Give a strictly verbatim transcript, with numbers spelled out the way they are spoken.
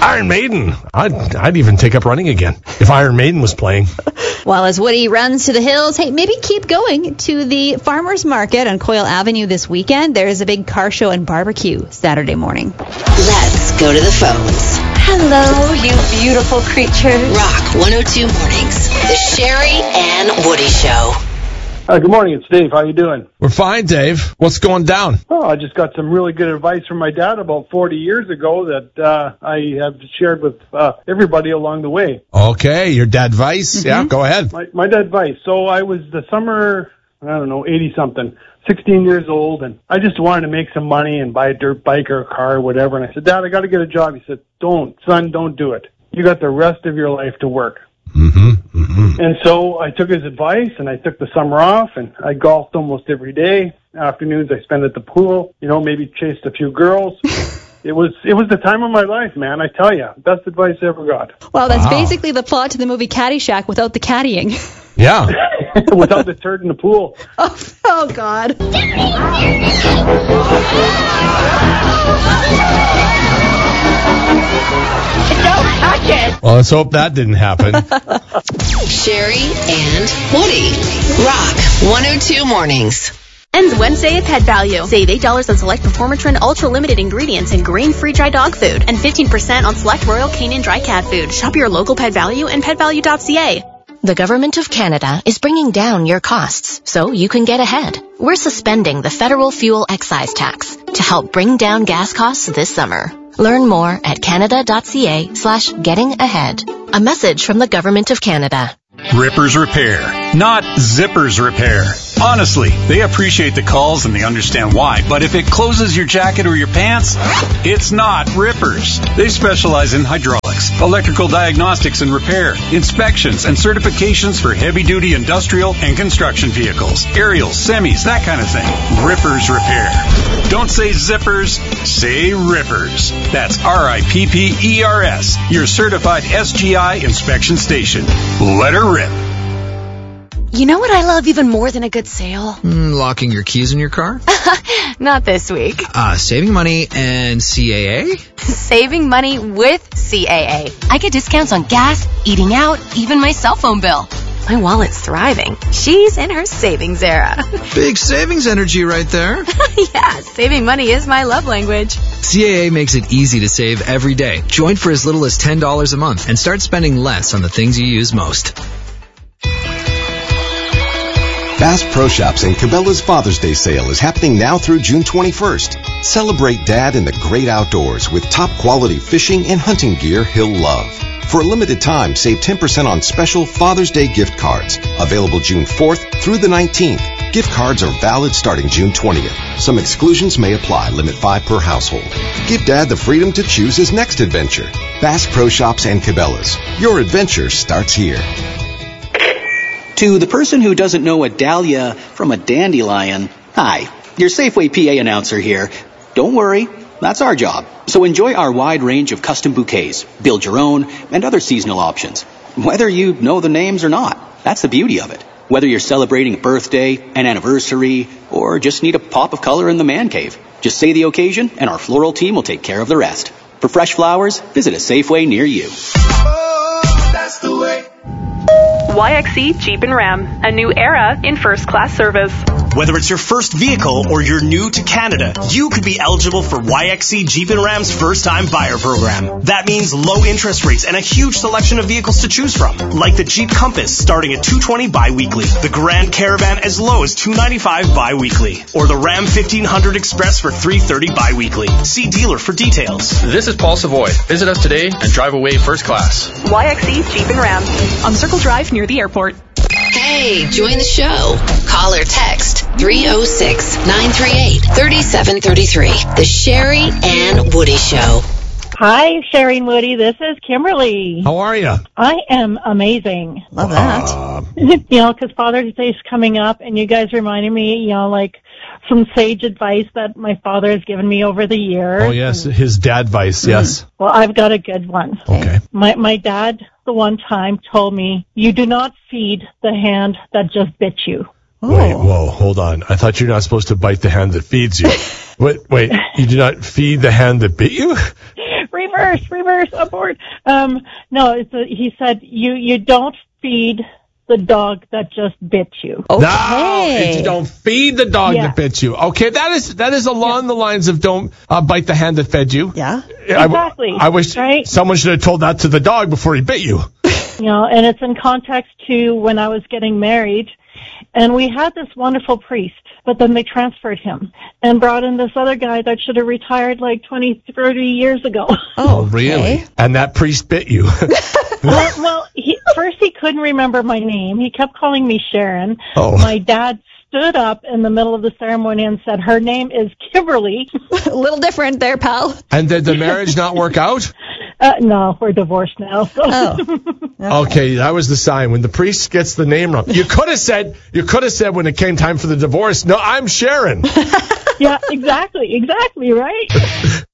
Iron Maiden. I'd, I'd even take up running again if Iron Maiden was playing. Well, as Woody runs to the hills, hey, maybe keep going to the farmers market on Coyle Avenue this weekend. There's a big car show and barbecue Saturday morning. Let's go to the phones. Hello, you beautiful creatures. Rock one oh two Mornings. The Sherry and Woody Show. Uh, good morning, it's Dave. How you doing? We're fine, Dave. What's going down? Oh, I just got some really good advice from my dad about forty years ago that uh, I have shared with uh, everybody along the way. Okay, your dad advice. Mm-hmm. Yeah, go ahead. My, my dad advice. So I was the summer, I don't know, eighty-something, sixteen years old, and I just wanted to make some money and buy a dirt bike or a car or whatever. And I said, Dad, I got to get a job. He said, don't, son, don't do it. You got the rest of your life to work. Mm-hmm, mm-hmm. And so I took his advice, and I took the summer off, and I golfed almost every day. Afternoons I spent at the pool, you know, maybe chased a few girls. It was it was the time of my life, man, I tell you. Best advice I ever got. Well, that's wow. basically the plot to the movie Caddyshack without the caddying. Yeah. Without the turd in the pool. Oh, oh God. Don't touch it. Well, let's hope that didn't happen. Sherry and Woody. Rock one oh two Mornings. Ends Wednesday at Pet Value. Save eight dollars on select Performatrin Ultra Limited ingredients and grain-free dry dog food, and fifteen percent on select Royal Canin dry cat food. Shop your local Pet Value and pet value dot c a. The Government of Canada is bringing down your costs so you can get ahead. We're suspending the federal fuel excise tax to help bring down gas costs this summer. Learn more at canada.ca slash getting ahead. A message from the Government of Canada. Rippers Repair, not Zippers Repair. Honestly, they appreciate the calls and they understand why, but if it closes your jacket or your pants, it's not Rippers. They specialize in hydraulics, electrical diagnostics and repair, inspections and certifications for heavy-duty industrial and construction vehicles, aerials, semis, that kind of thing. Rippers Repair. Don't say zippers, say rippers. That's R I P P E R S, your certified S G I inspection station. Let her rip. You know what I love even more than a good sale? Mm, locking your keys in your car? Not this week. Uh, saving money and C A A? Saving money with C A A. I get discounts on gas, eating out, even my cell phone bill. My wallet's thriving. She's in her savings era. Big savings energy right there. Yeah, saving money is my love language. C A A makes it easy to save every day. Join for as little as ten dollars a month and start spending less on the things you use most. Bass Pro Shops and Cabela's Father's Day sale is happening now through June twenty-first. Celebrate Dad in the great outdoors with top quality fishing and hunting gear he'll love. For a limited time, save ten percent on special Father's Day gift cards. Available June fourth through the nineteenth. Gift cards are valid starting June twentieth. Some exclusions may apply. Limit five per household. Give Dad the freedom to choose his next adventure. Bass Pro Shops and Cabela's. Your adventure starts here. To the person who doesn't know a dahlia from a dandelion, hi, your Safeway P A announcer here. Don't worry, that's our job. So enjoy our wide range of custom bouquets, build your own, and other seasonal options. Whether you know the names or not, that's the beauty of it. Whether you're celebrating a birthday, an anniversary, or just need a pop of color in the man cave, just say the occasion and our floral team will take care of the rest. For fresh flowers, visit a Safeway near you. Oh, that's the way. Y X C Jeep and Ram, a new era in first-class service. Whether it's your first vehicle or you're new to Canada, you could be eligible for Y X C Jeep and Ram's first-time buyer program. That means low interest rates and a huge selection of vehicles to choose from, like the Jeep Compass starting at two hundred twenty dollars bi-weekly, the Grand Caravan as low as two hundred ninety-five dollars bi-weekly, or the Ram fifteen hundred Express for three hundred thirty dollars bi-weekly. See dealer for details. This is Paul Savoy. Visit us today and drive away first class. Y X C Jeep and Ram on Circle Drive near the airport. Hey, join the show. Call or text three oh six, nine three eight, three seven three three. The Sherry and Woody Show. Hi, Sherry and Woody. This is Kimberly. How are you? I am amazing. Love that. Uh, you know, because Father's Day is coming up, and you guys reminded me, you know, like some sage advice that my father has given me over the years. Oh, yes, and, his dad advice, yes. Well, I've got a good one. Okay. My my dad, the one time, told me, you do not feed the hand that just bit you. Oh. Wait, whoa, hold on. I thought you're not supposed to bite the hand that feeds you. wait, wait, you do not feed the hand that bit you? Remember reverse, reverse, abort. Um, no, it's a, he said you you don't feed the dog that just bit you. No, you don't feed the dog Yeah. that bit you. Okay, that is that is along the lines of don't uh, bite the hand that fed you. Yeah. I, Exactly, I wish right? someone should have told that to the dog before he bit you. You know, and it's in context to when I was getting married, and we had this wonderful priest, but then they transferred him and brought in this other guy that should have retired like twenty, thirty years ago. Oh, really? And that priest bit you. well, well he, first he couldn't remember my name. He kept calling me Sharon. Oh. My dad stood up in the middle of the ceremony and said, her name is Kimberly. A little different there, pal. And did the marriage not work out? Uh, no, we're divorced now. So. Oh. Okay, that was the sign. When the priest gets the name wrong, you could have said, you could have said when it came time for the divorce, no, I'm Sharon. Yeah, exactly, exactly, right?